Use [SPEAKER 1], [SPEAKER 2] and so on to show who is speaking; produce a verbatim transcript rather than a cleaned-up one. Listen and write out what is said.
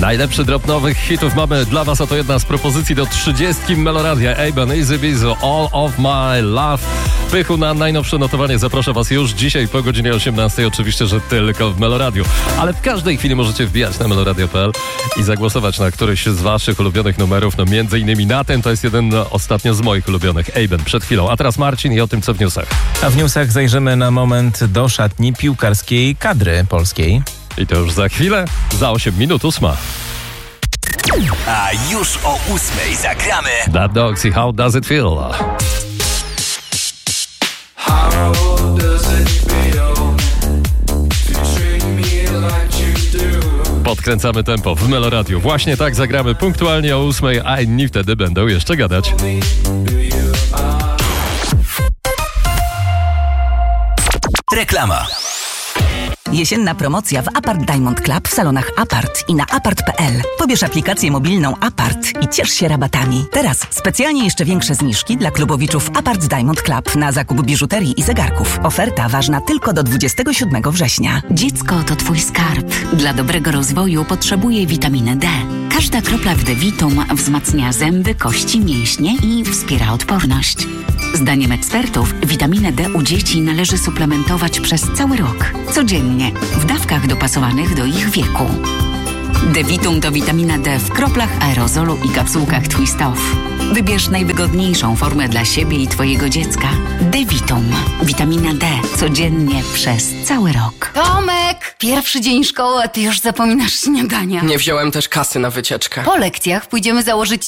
[SPEAKER 1] Najlepszy drop nowych hitów mamy dla was, a to jedna z propozycji do trzydziestki Meloradia. Aben, Easy Beezy, All of My Love. Pychu na najnowsze notowanie zaprasza was już dzisiaj po godzinie osiemnastej. Oczywiście, że tylko w Meloradiu. Ale w każdej chwili możecie wbijać na meloradio kropka p l i zagłosować na któryś z waszych ulubionych numerów. No między innymi na ten, to jest jeden no, ostatnio z moich ulubionych. Aben przed chwilą. A teraz Marcin i o tym, co w newsach.
[SPEAKER 2] A w newsach zajrzymy na moment do szatni piłkarskiej kadry polskiej.
[SPEAKER 1] I to już za chwilę, za osiem minut ósma.
[SPEAKER 3] A już o ósmej zagramy
[SPEAKER 1] Bad Dogs i How Does It Feel?
[SPEAKER 4] How does it feel to treat me like you do?
[SPEAKER 1] Podkręcamy tempo w Meloradiu. Właśnie tak zagramy punktualnie o ósmej, a inni wtedy będą jeszcze gadać.
[SPEAKER 3] reklama.
[SPEAKER 5] Jesienna promocja w Apart Diamond Club w salonach Apart i na apart kropka p l. Pobierz aplikację mobilną Apart i ciesz się rabatami. Teraz specjalnie jeszcze większe zniżki dla klubowiczów Apart Diamond Club na zakup biżuterii i zegarków. Oferta ważna tylko do dwudziestego siódmego września.
[SPEAKER 6] Dziecko to twój skarb. Dla dobrego rozwoju potrzebuje witaminy D. Każda kropla w Devitum wzmacnia zęby, kości, mięśnie i wspiera odporność. Zdaniem ekspertów witaminę D u dzieci należy suplementować przez cały rok. Codziennie, w dawkach dopasowanych do ich wieku. Devitum to witamina D w kroplach aerozolu i kapsułkach Twist Off. Wybierz najwygodniejszą formę dla siebie i twojego dziecka. Devitum. Witamina D. Codziennie przez cały rok.
[SPEAKER 7] Tomek! Pierwszy dzień szkoły, a ty już zapominasz śniadania.
[SPEAKER 8] Nie wziąłem też kasy na wycieczkę.
[SPEAKER 7] Po lekcjach pójdziemy założyć